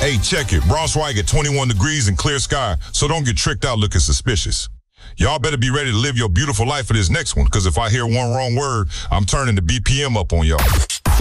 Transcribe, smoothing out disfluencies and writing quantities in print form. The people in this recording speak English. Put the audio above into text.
Hey, check it. Braunschweig at 21 degrees and clear sky, so don't get tricked out looking suspicious. Y'all better be ready to live your beautiful life for this next one, because if I hear one wrong word, I'm turning the BPM up on y'all.